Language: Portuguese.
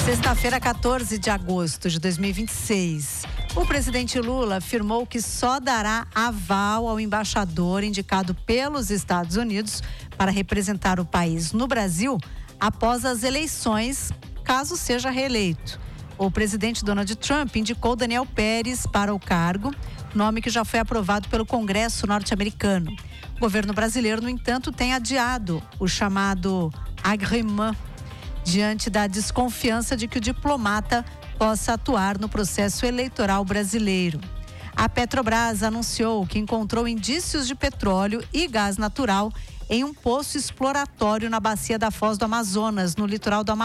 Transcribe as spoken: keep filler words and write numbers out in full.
Sexta-feira, quatorze de agosto de dois mil e vinte e seis. O presidente Lula afirmou que só dará aval ao embaixador indicado pelos Estados Unidos para representar o país no Brasil após as eleições, caso seja reeleito. O presidente Donald Trump indicou Daniel Pérez para o cargo, nome que já foi aprovado pelo Congresso norte-americano. O governo brasileiro, no entanto, tem adiado o chamado agrément, diante da desconfiança de que o diplomata possa atuar no processo eleitoral brasileiro. A Petrobras anunciou que encontrou indícios de petróleo e gás natural em um poço exploratório na bacia da Foz do Amazonas, no litoral do Amazonas.